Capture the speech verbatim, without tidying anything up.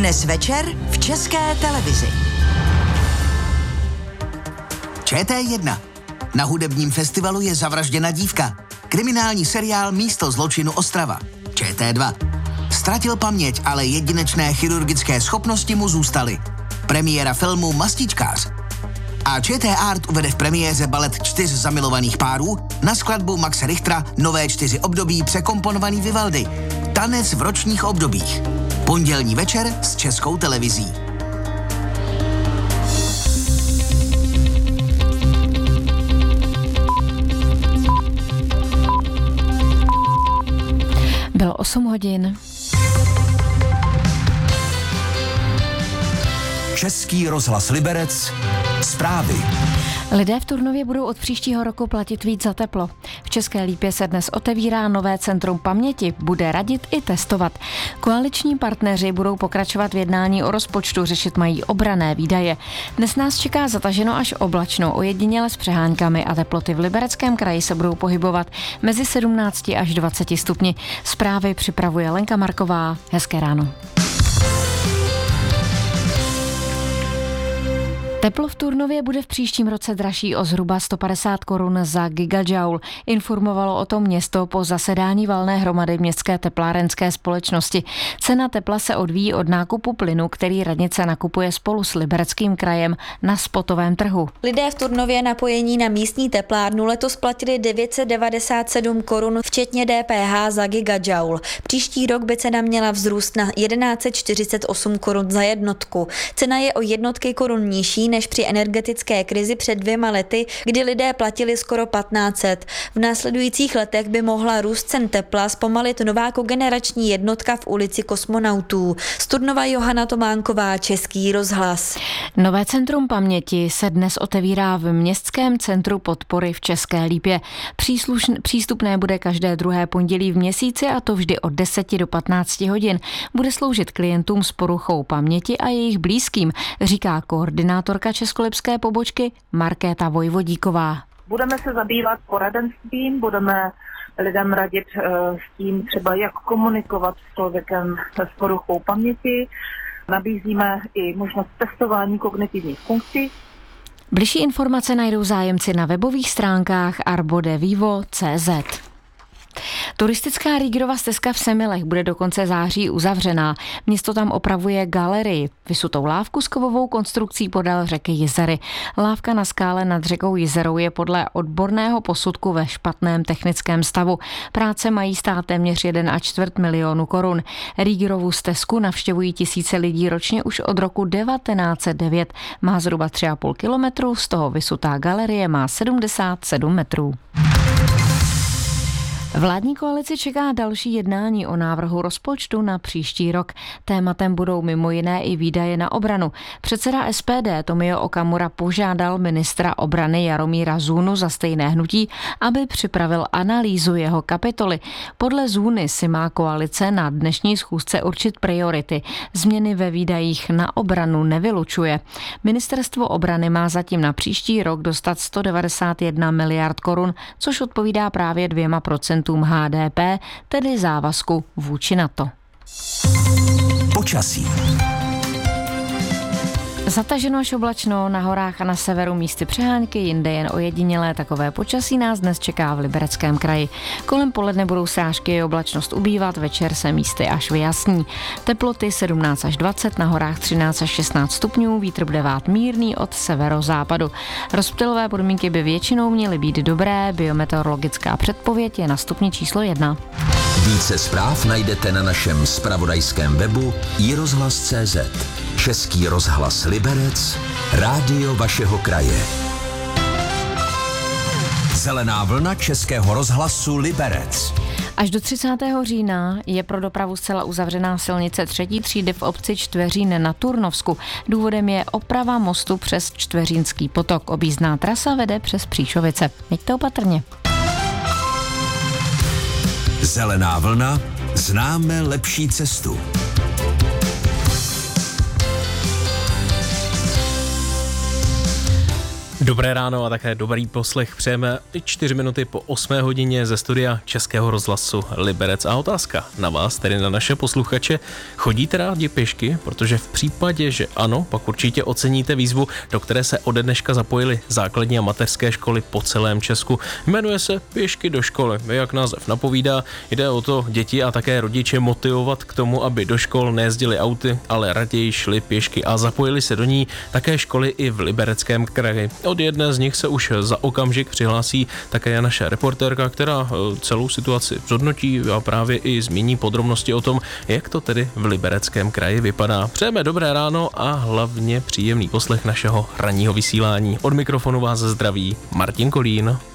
Dnes večer v České televizi. Č T jedna. Na hudebním festivalu je zavražděna dívka. Kriminální seriál Místo zločinu Ostrava. Č T dva. Ztratil paměť, ale jedinečné chirurgické schopnosti mu zůstaly. Premiéra filmu Mastičkář. A Č T Art uvede v premiéře balet čtyř zamilovaných párů na skladbu Maxe Richtera Nové čtyři období překomponovaný Vivaldi. Tanec v ročních obdobích. Pondělní večer s Českou televizí. Bylo osm hodin. Český rozhlas Liberec. Zprávy. Lidé v Turnově budou od příštího roku platit víc za teplo. V České Lípě se dnes otevírá nové centrum paměti, bude radit i testovat. Koaliční partneři budou pokračovat v jednání o rozpočtu, řešit mají obranné výdaje. Dnes nás čeká zataženo až oblačno, ojediněle s přehánkami a teploty v Libereckém kraji se budou pohybovat mezi sedmnácti až dvaceti stupni. Zprávy připravuje Lenka Marková. Hezké ráno. Teplo v Turnově bude v příštím roce dražší o zhruba sto padesát korun za gigajoule. Informovalo o tom město po zasedání valné hromady městské teplárenské společnosti. Cena tepla se odvíjí od nákupu plynu, který radnice nakupuje spolu s Libereckým krajem na spotovém trhu. Lidé v Turnově napojení na místní teplárnu letos platili devět set devadesát sedm korun včetně D P H za gigajoule. Příští rok by cena měla vzrůst na tisíc sto čtyřicet osm korun za jednotku. Cena je o jednotky korun nižší než při energetické krizi před dvěma lety, kdy lidé platili skoro patnáct set. V následujících letech by mohla růst cen tepla zpomalit nová kogenerační jednotka v ulici Kosmonautů. Z Turnova Johana Tománková, Český rozhlas. Nové centrum paměti se dnes otevírá v Městském centru podpory v České Lípě. Příslušn- přístupné bude každé druhé pondělí v měsíci a to vždy od deseti do patnácti hodin. Bude sloužit klientům s poruchou paměti a jejich blízkým, říká koordinátorka českolipské pobočky Markéta Vojvodíková. Budeme se zabývat poradenstvím, budeme lidem radit s tím třeba, jak komunikovat s člověkem s poruchou paměti. Nabízíme i možnost testování kognitivních funkcí. Bližší informace najdou zájemci na webových stránkách arbodevivo tečka cé zet. Turistická Riegerova stezka v Semilech bude do konce září uzavřená. Město tam opravuje galerii, vysutou lávku s kovovou konstrukcí podél řeky Jizery. Lávka na skále nad řekou Jizerou je podle odborného posudku ve špatném technickém stavu. Práce mají stát téměř jeden a čtvrt milionu korun. Riegerovu stezku navštěvují tisíce lidí ročně už od roku devatenáct set devět. Má zhruba tři a půl kilometru, z toho vysutá galerie má sedmdesát sedm metrů. Vládní koalici čeká další jednání o návrhu rozpočtu na příští rok. Tématem budou mimo jiné i výdaje na obranu. Předseda S P D Tomio Okamura požádal ministra obrany Jaromíra Zůnu za stejné hnutí, aby připravil analýzu jeho kapitoly. Podle Zůny si má koalice na dnešní schůzce určit priority. Změny ve výdajích na obranu nevylučuje. Ministerstvo obrany má zatím na příští rok dostat sto devadesát jedna miliard korun, což odpovídá právě dvěma procentům H D P, tedy závazku vůči NATO. Počasí. Zataženo až oblačno, na horách a na severu místy přehánky, jinde jen ojedinělé takové počasí nás dnes čeká v Libereckém kraji. Kolem poledne budou srážky, oblačnost ubývat, večer se místy až vyjasní. Teploty sedmnáct až dvacet, na horách třináct až šestnáct stupňů, vítr bude vát mírný od severozápadu. Rozptylové podmínky by většinou měly být dobré, biometeorologická předpověď je na stupni číslo jedna. Více zpráv najdete na našem zpravodajském webu i rozhlas tečka cé zet. Český rozhlas Liberec, rádio vašeho kraje. Zelená vlna Českého rozhlasu Liberec. Až do třicátého října je pro dopravu zcela uzavřená silnice třetí třídy v obci Čtveřín na Turnovsku. Důvodem je oprava mostu přes Čtveřínský potok. Objízdná trasa vede přes Příšovice. Jeďte opatrně. Zelená vlna, známe lepší cestu. Dobré ráno a také dobrý poslech přejeme čtyři minuty po osmé hodině ze studia Českého rozhlasu Liberec. A otázka na vás, tedy na naše posluchače. Chodíte rádi pěšky? Protože v případě, že ano, pak určitě oceníte výzvu, do které se ode dneška zapojily základní a mateřské školy po celém Česku. Jmenuje se Pěšky do školy. Jak název napovídá, jde o to děti a také rodiče motivovat k tomu, aby do škol nejezdili auty, ale raději šli pěšky a zapojili se do ní také školy i v Libereckém kraji. Od jedné z nich se už za okamžik přihlásí také naše reportérka, která celou situaci zhodnotí a právě i zmíní podrobnosti o tom, jak to tedy v Libereckém kraji vypadá. Přejeme dobré ráno a hlavně příjemný poslech našeho ranního vysílání. Od mikrofonu vás zdraví Martin Kolín.